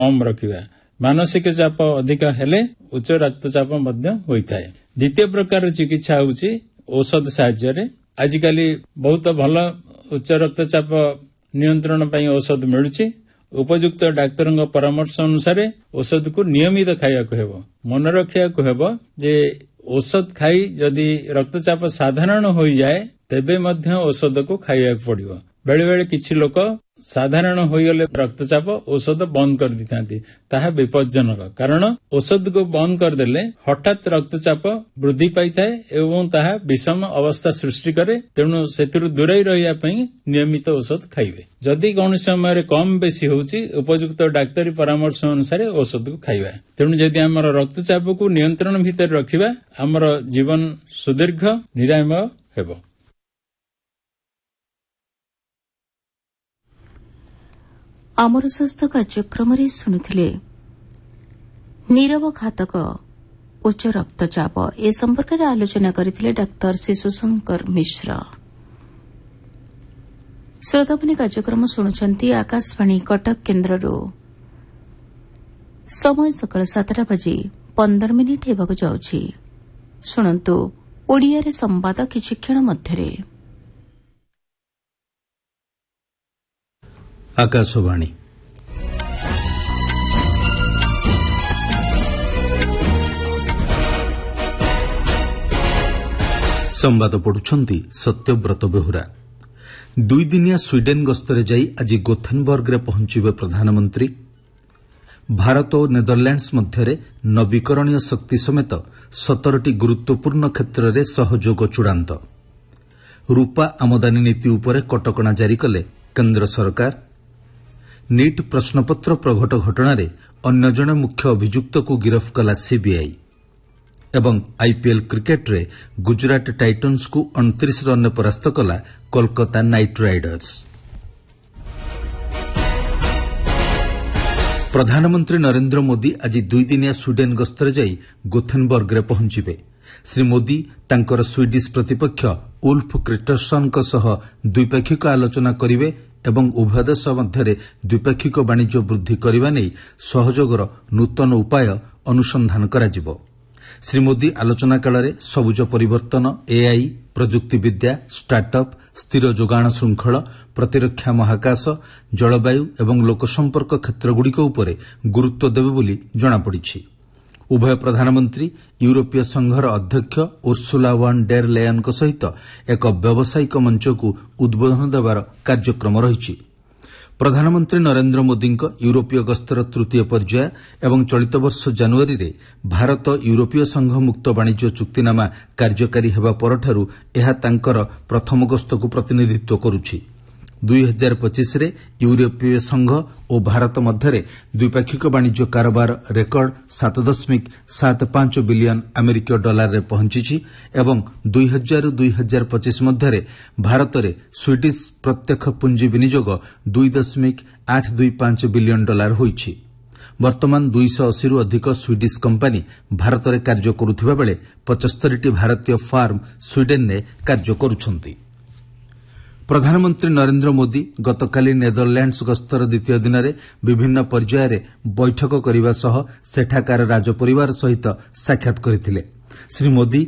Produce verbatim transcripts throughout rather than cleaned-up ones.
कम रखिबा। मानसिक चाप अधिक हेले उच्च रक्तचाप मध्य होइथाय। द्वितीय प्रकार चिकित्सा होउची औषध साहाय्य रे। आजिकाली बहुत भल उच्च रक्तचाप नियंत्रण पई औषध मिलुची। उपयुक्त डाक्तरଙ୍କ परामर्श अनुसार औषध को नियमित खाया को हेबो। मन रखिया को हेबो जे औषध खाई यदि रक्तचाप साधारण होई जाए तेबे मध्य औषध को खाया पड़िबो। बेले बेले किछि लोक साधारण होइगले रक्तचाप औषध बंद कर दिथांती, ताहा विपज्जनक। कारण औषध को बंद कर देले हठात रक्तचाप वृद्धि पाइथाय एवं ताहा विषम अवस्था सृष्टि करे। तेणु सेतिरु दूरै रहिया पई नियमित औषध खाइबे। जदि कौन समय रे कम बेसी होउची उपयुक्त डाक्तरी परामर्श अनुसार औषध को खाइबा। तेणु जदि हमर रक्तचाप को नियंत्रण भितर रखिबा हमर जीवन सुदीर्घ निरामय हेबो। अमर स्वास्थ्य कार्यक्रम शुणुले नीरव घातक उच्च रक्तचाप ए संपर्क में आलोचना करथिले डाक्टर शिशुशंकर मिश्र। श्रोतामणि कार्यक्रम शुणुचंती आकाशवाणी कटक केन्द्ररू। समय सकाळ सातटा बजी पंदर मिनिट हेबाकु जाउछि। शुणंतु ओडिया रे संवाद किछि क्षण मध्यरे। आकाशवाणी संवाद पढ़ुछंती सत्यव्रत बेहुरा। दुई दिनिया स्वीडेन गस्तरे जाई आज गोथेनबर्ग रे पहुंचिबे प्रधानमंत्री। भारत और नेदरलैंड्स मध्यरे नवीकरणीय शक्ति समेत सतरटी गुरुत्वपूर्ण क्षेत्र में सहयोग चूड़ांत। रूपा आमदानी नीति उपरे कटकणा जारी कले केन्द्र सरकार। नीट प्रश्नपत्र प्रघट घटना रे अन्य जणे मुख्य अभियुक्त को गिरफ कला सीबीआई। एवं आईपीएल क्रिकेट रे गुजरात टाइटन्स को उनतीस रन परास्त कला कोलकाता नाइट राइडर्स। प्रधानमंत्री नरेंद्र मोदी आज दुई दिनिया स्वीडेन गस्तरे जाई गोथेनबर्ग रे पहुंचिबे। श्री मोदी तांकर स्वीडिश प्रतिपक्ष उल्फ क्रिस्टरसन सह द्विपाक्षिक आलोचना करिवे एवं उभय देश मध्य द्विपाक्षिक वाणिज्य वृद्धि करने नहीं सहयोगर नूतन उपाय अनुसंधान कराजिबो। श्री मोदी आलोचना काल में सबुज परिवर्तन, एआई, प्रजुक्तिविद्या, स्टार्टअप, स्थिर जोगाण श्रृंखल, प्रतिरक्षा, महाकाश, जलवायु एवं लोकसंपर्क क्षेत्रगुड़िक उपरे गुरुत्व देवे बोली जଣାपड़िछि। उभय प्रधानमंत्री यूरोपीय संघर अध्यक्ष उर्सुला वान डेर लेयन सहित एक व्यावसायिक मंच को उद्बोधन देवार कार्यक्रम रही। प्रधानमंत्री नरेंद्र मोदी यूरोपीय गस्तर तृतीय पर्याय एवं चलित वर्ष जनवरी रे भारत यूरोपीय संघ मुक्त वाणिज्य चुक्तिनामा कार्यकारी हेबा परठारु एहा तांकर प्रथम गस्त को प्रतिनिधित्व करुछि। दुई हजार पचिश रे यूरोपीय संघ और भारत मध्य द्विपाक्षिक वाणिज्य कारोबार रेकर्ड सात दशमिक सात पांच बिलियन अमेरिकीय डॉलर रे पहुंची एवं दुई हजार दुई हजार पचिश मध्य भारत रे स्वीडिश प्रत्यक्ष पुंजी विनियोग दुई दशमिक आठ दुई पांच बिलियन डॉलर होईछि। वर्तमान दुई सौ अस्सी रु अधिक स्वीडिश कंपानी भारत रे कार्य करुथिबा बेले पचहत्तर भारतीय फार्म स्वीडेन ने कार्य करुछंती। प्रधानमंत्री नरेंद्र मोदी गतकाली नेदरलैंड्स गस्तर द्वितीय दिन में विभिन्न पर्यायर बैठक करने सह सेठाकार राजपरिवार सहित साक्षात करथिले। श्री मोदी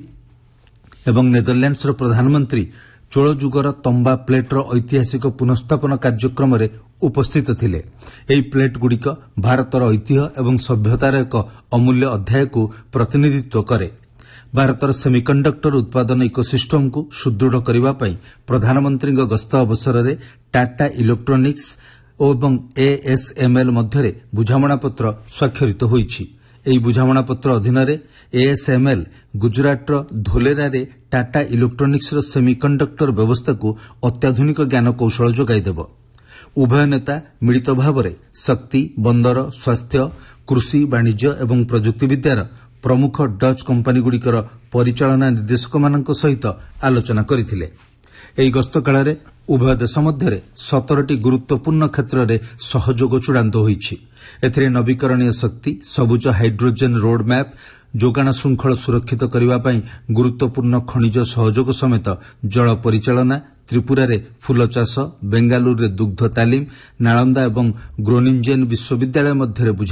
एवं नेदरलैंड्स प्रधानमंत्री चोल जुगर तंबा प्लेटर ऐतिहासिक पुनर्स्थापन कार्यक्रम में उपस्थित थिले। एही प्लेट गुड़िक भारतर ऐतिह्य एवं सभ्यतार एक अमूल्य अध्याय को प्रतिनिधित्व करे। भारतर सेमिकंडक्टर उत्पादन इकोसिस्टम को सुदृढ़ करने प्रधानमंत्री गस्त अवसर में टाटा इलेक्ट्रोनिक्स और एएसएमएल मध्य बुझामणापत्र स्वाक्षरित होईछि। एही बुझामणापत्र अधीन एएसएमएल गुजरात धोलेरा रे टाटा इलेक्ट्रोनिक्स सेमिकंडक्टर व्यवस्था को अत्याधुनिक ज्ञान कौशल जोगाईदेव। उभय नेता मिलित भाव में शक्ति, बंदर, स्वास्थ्य, कृषि, वाणिज्य एवं प्रजुक्तिविद्यार प्रमुख डच कंपानीगुड़िकर परिचालना निर्देशक मानक सहित आलोचना करथिले। एही गस्त काल में उभय देश मध्य सतरटी गुरुत्वपूर्ण क्षेत्र में सहयोग चूड़ांत होईछि। एथिरे नवीकरणीय शक्ति, सबुज हाइड्रोजेन रोडमैप, जोगाण श्रृंखल सुरक्षित करने गुरुत्वपूर्ण खनिज सहयोग समेत जल परिचालना, ତ୍ରିପୁରାରେ ଫୁଲ ଚାଷ, ବେଙ୍ଗାଲୁରୁରେ ଦୁଗ୍ଧ ତାଲିମ, ନାଳନ୍ଦା ଏବଂ ଗ୍ରୋନିଞ୍ଜେନ୍ ବିଶ୍ୱବିଦ୍ୟାଳୟ ମଧ୍ୟରେ